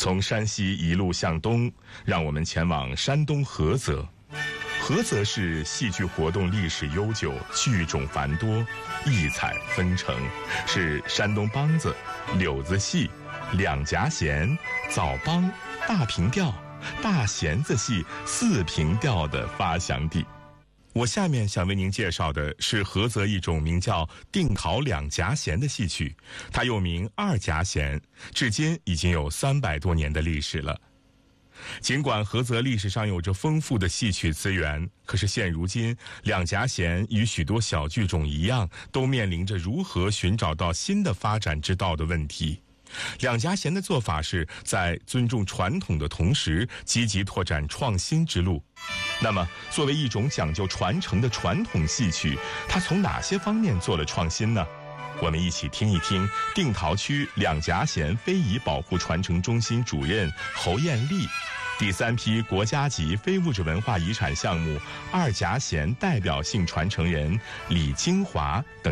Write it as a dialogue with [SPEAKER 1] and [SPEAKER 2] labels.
[SPEAKER 1] 从山西一路向东，让我们前往山东菏泽。菏泽市戏剧活动历史悠久，剧种繁多，异彩纷呈，是山东梆子、柳子戏、两夹弦、枣梆、大平调、大弦子戏四平调的发祥地。我下面想为您介绍的是菏泽一种名叫定陶两夹弦的戏曲，它又名二夹弦，至今已经有300多年的历史了。尽管菏泽历史上有着丰富的戏曲资源，可是现如今两夹弦与许多小剧种一样，都面临着如何寻找到新的发展之道的问题。两夹弦的做法是在尊重传统的同时，积极拓展创新之路。那么，作为一种讲究传承的传统戏曲，它从哪些方面做了创新呢？我们一起听一听定陶区两夹弦非遗保护传承中心主任侯艳丽，第3批国家级非物质文化遗产项目二夹弦代表性传承人李金华等